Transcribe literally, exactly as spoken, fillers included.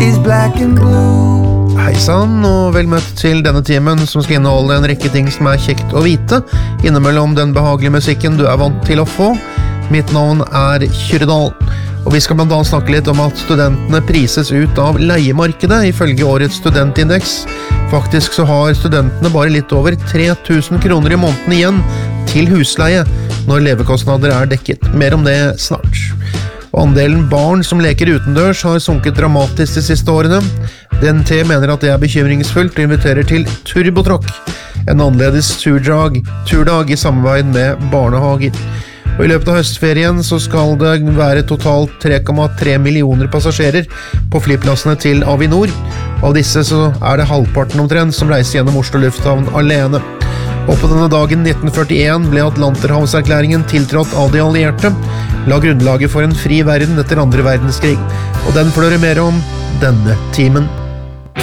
is black and blue. Hei sann, og vel møtt til denne timen som skal inneholde en rekke ting som er kjekt å vite, innimellom den behagelige musikken du er vant til å få. Mitt navn er Kyrredal, og vi skal blant annet snakke litt om at studentene prises ut av leiemarkedet ifølge årets studentindeks. Faktisk så har studentene bare litt over tre tusen kroner i måneden igjen til husleie når levekostnader er dekket. Mer om det snart. Og andelen barn som leker utendørs har sunket dramatisk de siste årene. D N T mener at det er bekymringsfullt og inviterer til turbotråkk, en annerledes turdag, turdag i samarbeid med barnehager. Og i løpet av høstferien så skal det være totalt tre komma tre millioner passasjerer på flyplassene til Avinor. Av disse så er det halvparten omtrent som reiser gjennom Oslo lufthavn alene. Og på denne dagen nitten førtien ble Atlanterhavserklæringen tiltrådt av de allierte, la grunnlaget for en fri verden etter andre verdenskrig. Og den får dere mer om denne timen.